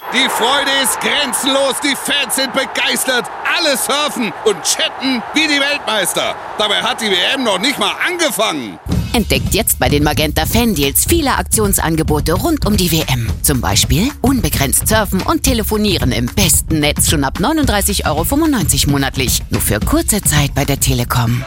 Die Freude ist grenzenlos, die Fans sind begeistert, alle surfen und chatten wie die Weltmeister. Dabei hat die WM noch nicht mal angefangen. Entdeckt jetzt bei den Magenta Fan-Deals viele Aktionsangebote rund um die WM. Zum Beispiel unbegrenzt surfen und telefonieren im besten Netz schon ab 39,95 € monatlich. Nur für kurze Zeit bei der Telekom.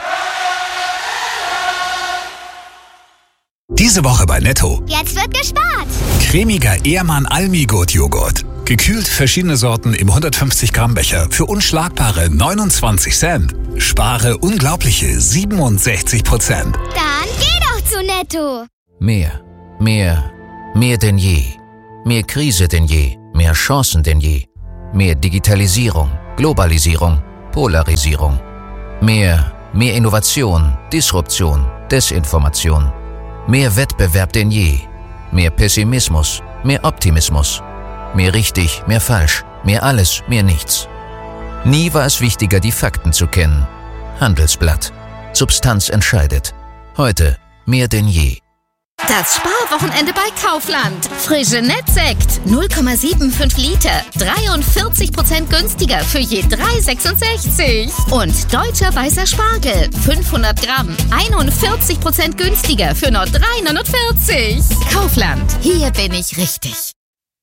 Diese Woche bei Netto. Jetzt wird gespart. Cremiger Ehrmann Almi-Gut-Joghurt. Gekühlt verschiedene Sorten im 150 Gramm Becher für unschlagbare 29 Cent. Spare unglaubliche 67%. Dann geh doch zu Netto. Mehr denn je. Mehr Krise denn je, mehr Chancen denn je. Mehr Digitalisierung, Globalisierung, Polarisierung. Mehr Innovation, Disruption, Desinformation. Mehr Wettbewerb denn je. Mehr Pessimismus, mehr Optimismus. Mehr richtig, mehr falsch, mehr alles, mehr nichts. Nie war es wichtiger, die Fakten zu kennen. Handelsblatt. Substanz entscheidet. Heute mehr denn je. Das Sparwochenende bei Kaufland. Frische Nettsekt 0,75 Liter. 43% günstiger für je 3,66. Und deutscher weißer Spargel 500 Gramm. 41% günstiger für nur 3,49. Kaufland. Hier bin ich richtig.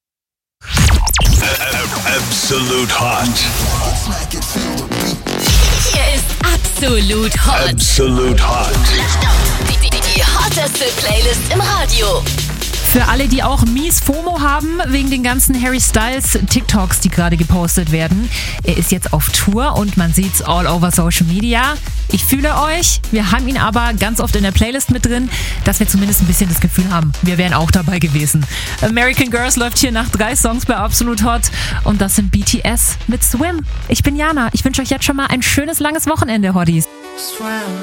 Absolute Hot. Hier ist Absolut Hot. Absolute Hot. Die hotteste Playlist im Radio. Für alle, die auch mies FOMO haben, wegen den ganzen Harry Styles TikToks, die gerade gepostet werden. Er ist jetzt auf Tour und man sieht's all over Social Media. Ich fühle euch. Wir haben ihn aber ganz oft in der Playlist mit drin, dass wir zumindest ein bisschen das Gefühl haben, wir wären auch dabei gewesen. American Girls läuft hier nach 3 Songs bei Absolut Hot und das sind BTS mit Swim. Ich bin Jana. Ich wünsche euch jetzt schon mal ein schönes, langes Wochenende, Hotties.